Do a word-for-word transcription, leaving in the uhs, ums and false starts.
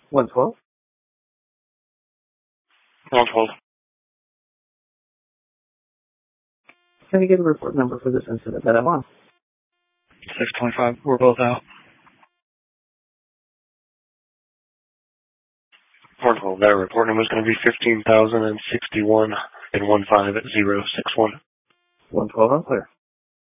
one twelve. one twelve. Can I get a report number for this incident that I'm on? six twenty-five. We're both out. one twelve. That report number is going to be fifteen thousand sixty-one and one five at zero six one. one twelve, I'm clear.